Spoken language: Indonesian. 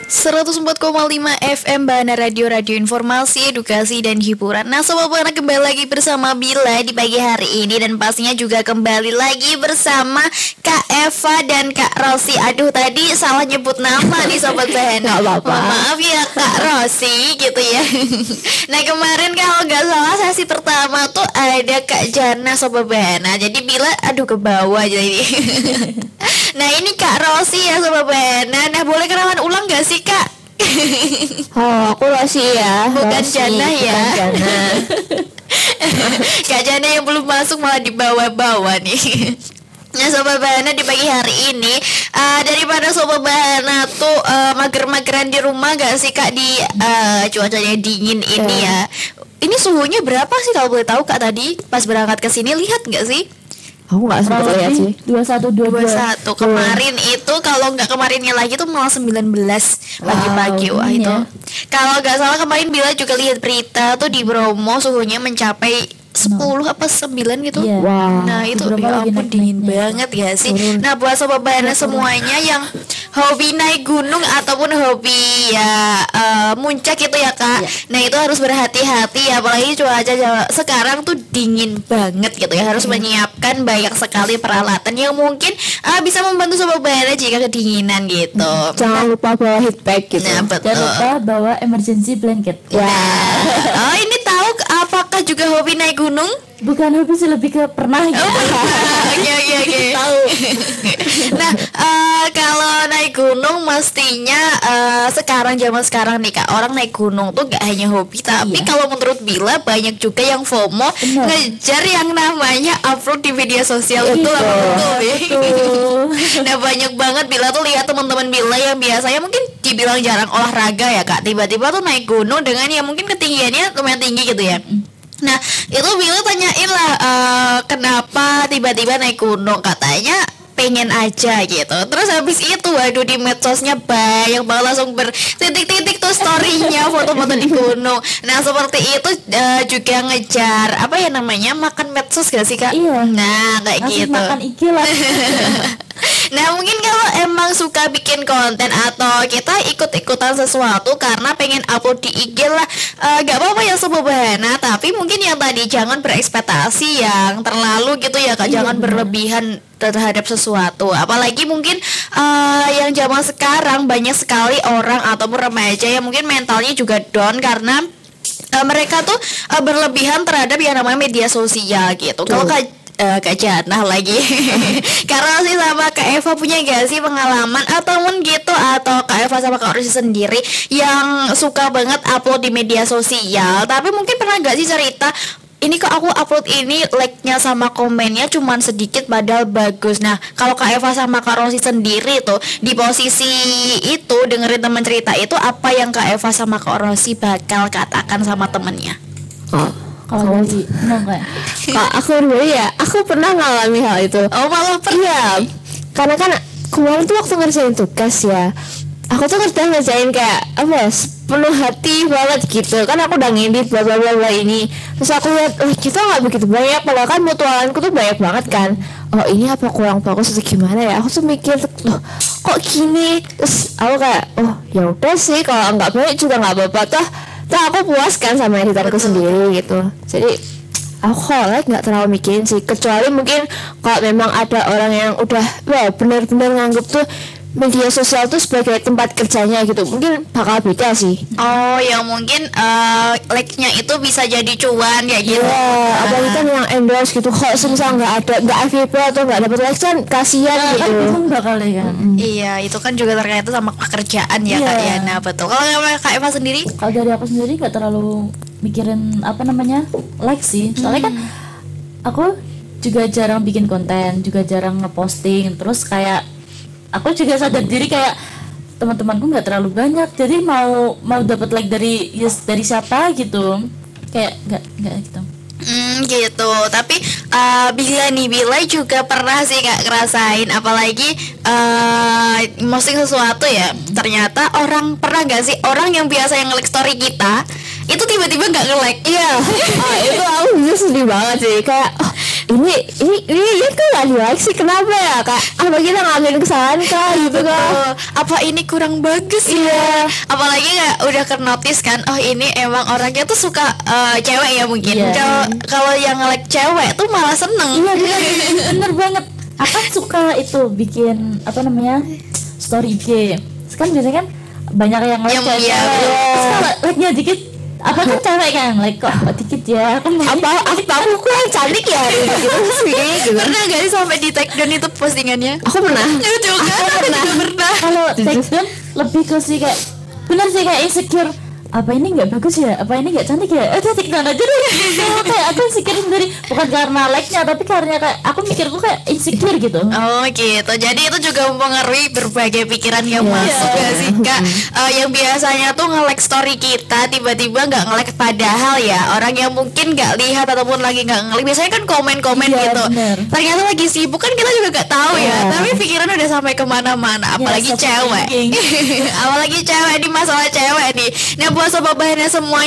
104,5 FM Bahana Radio, radio informasi, edukasi, dan hiburan. Nah Sobat Bahana, kembali lagi bersama Bila di pagi hari ini. Dan pastinya juga kembali lagi bersama Kak Eva dan Kak Rosi. Aduh tadi salah nyebut nama nih Sobat Bahana. Maaf ya Kak Rosi gitu ya. Nah kemarin kalau nggak salah sesi pertama tuh ada Kak Jana Sobat Bahana. Jadi Bila aduh ke bawah jadi. Nah ini Kak Rosi ya Sobat Bahana. Nah boleh kenalan ulang gak sih Kak? Oh, aku Rosi ya. Bukan Rosi, Jana ya. bukan Jana. Kak Jana yang belum masuk malah dibawa-bawa nih. Nah Sobat Bahana, di pagi hari ini daripada Sobat Bahana tuh mager-mageran di rumah gak sih Kak, di cuacanya dingin ini ya. Ini suhunya berapa sih kalau boleh tahu Kak, tadi pas berangkat ke sini lihat gak sih? Aku nggak sempat lihat sih. 21 kemarin itu, kalau nggak kemarinnya lagi tuh malah 19 pagi-pagi. Wah itu kalau nggak salah kemarin Bila juga lihat berita tuh di Bromo suhunya mencapai 10 apa 9 gitu. Wow. Nah itu ya ampun dingin banget ya sih. Nah buat Sobat Bahana semuanya yang hobi naik gunung ataupun hobi ya muncak gitu ya Kak. Nah itu harus berhati-hati ya, apalagi cuaca sekarang tuh dingin banget gitu ya. Harus menyiapkan banyak sekali peralatan yang mungkin bisa membantu Sobat Bahana jika kedinginan gitu. Jangan lupa bawa heat pack gitu. Nah betul. Jangan lupa bawa emergency blanket. Ya. Oh ini tahu apakah juga hobi naik gunung? Bukan hobi sih, lebih ke pernah gitu. Oke. Tahu. Nah, kalau naik gunung mestinya sekarang zaman sekarang nih Kak, orang naik gunung tuh gak hanya hobi, tapi kalau menurut Bila banyak juga yang FOMO ngejar yang namanya upload di media sosial. Betul apa betul? Nah, banyak banget Bila tuh lihat teman-teman Bila yang biasanya mungkin dibilang jarang olahraga ya Kak, tiba-tiba tuh naik gunung dengan yang mungkin ketinggiannya lumayan tinggi gitu ya. Nah itu Bila tanyain lah kenapa tiba-tiba naik gunung, katanya pengen aja gitu. Terus habis itu waduh di medsosnya banyak banget langsung bertitik-titik tuh storynya foto-foto di gunung. Nah seperti itu juga ngejar apa ya namanya, makan medsos gak sih Kak? Iya. Nah kayak Masih gitu. makan IG lah. Nah mungkin kalau emang suka bikin konten atau kita ikut-ikutan sesuatu karena pengen upload di IG lah, gak apa-apa ya Sobat Bahana. Tapi mungkin yang tadi jangan berekspektasi yang terlalu gitu ya Kak. Jangan berlebihan terhadap sesuatu. Apalagi mungkin yang zaman sekarang banyak sekali orang ataupun remaja yang mungkin mentalnya juga down karena mereka tuh berlebihan terhadap yang namanya media sosial gitu. Kalau Kak Jana lagi karena sih sama Kak Eva punya gak sih pengalaman ataupun gitu, atau Kak Eva sama Kak Rosi sendiri yang suka banget upload di media sosial, tapi mungkin pernah gak sih cerita, ini kok aku upload ini like-nya sama komennya cuman sedikit padahal bagus. Nah kalau Kak Eva sama Kak Rosi sendiri tuh di posisi itu dengerin teman cerita itu, apa yang Kak Eva sama Kak Rosi bakal katakan sama temennya? Kalau dari enggak. Kak, aku dulu ya, aku pernah ngalami hal itu. Oh malah Iya. Karena kan kemarin tuh waktu ngerjain tugas ya, aku tuh ngerjain kayak apa ya, penuh hati banget gitu. Kan aku udah ngedit bla bla bla ini. Terus aku lihat, kita nggak begitu banyak, padahal kan mutualanku tuh banyak banget kan. Oh ini apa kurang bagus atau gimana ya? Aku tuh mikir, loh kok gini? Terus aku kayak, oh ya udah sih, kalau nggak banyak juga nggak apa-apa toh aku puas kan sama editanku sendiri gitu. Jadi aku nggak terlalu mikirin sih, kecuali mungkin kalau memang ada orang yang udah benar-benar nganggep tuh media sosial tuh sebagai tempat kerjanya gitu, mungkin bakal beda sih. Oh yang mungkin like-nya itu bisa jadi cuan ya gitu. Apalagi kan yang endorse gitu, kok semisal nggak FYP atau nggak dapat like kan kasihan gitu. Kan bakal ya. Iya itu kan juga terkait sama pekerjaan ya Kak ya. Nah betul. Kalau Kak Eva sendiri? Kalau dari aku sendiri nggak terlalu mikirin apa namanya like sih, soalnya kan aku juga jarang bikin konten, juga jarang ngeposting. Terus kayak aku juga sadar diri kayak teman-temanku nggak terlalu banyak, jadi mau dapat like dari siapa gitu, kayak nggak gitu. Gitu. Tapi Bila juga pernah sih Kak ngerasain, apalagi posting sesuatu ya, ternyata orang pernah gak sih orang yang biasa yang nge-like story kita itu tiba-tiba nggak nge-like. Iya. Itu aku juga sedih banget sih, kayak ini ya kok gak di like sih, kenapa ya kak, apa kita ngambil kesalahan kak gitu kan. Betul. Apa ini kurang bagus ya? Apalagi nggak udah ke notice kan, oh ini emang orangnya tuh suka cewek ya mungkin. Iya. Kalau yang nge-like cewek tuh malah seneng. Iya bener banget. Aku suka itu bikin apa namanya story IG. Kan biasanya kan banyak yang like Yang cewek. iya, Terus kalau like-nya dikit, apa kan cewek kan like kok dikit ya. Aku mau Aku kurang cantik ya gitu sih gitu. Pernah gak sih sampai di take down itu postingannya? Aku pernah. Ya juga, aku juga pernah. kalau take down lebih ke sih kayak bener sih kayak insecure, apa ini nggak bagus ya, apa ini nggak cantik ya, udah take down aja deh gitu. Kayak aku insecure sendiri, bukan karena like-nya tapi karena kayak aku mikirku kayak insecure gitu. Oh gitu, jadi itu juga mempengaruhi berbagai pikiran yang masuk ya sih kak. Yang biasanya tuh nge-like story kita tiba-tiba nggak nge-like, padahal ya orang yang mungkin nggak lihat ataupun lagi nggak nge-like biasanya kan komen-komen Iya, gitu. bener. Ternyata lagi sibuk kan, kita juga nggak tahu ya. Tapi pikiran udah sampai kemana-mana, apalagi Yes, cewek. overthinking. Apalagi cewek, di masalah cewek nih. Nah buat sobat bahannya semua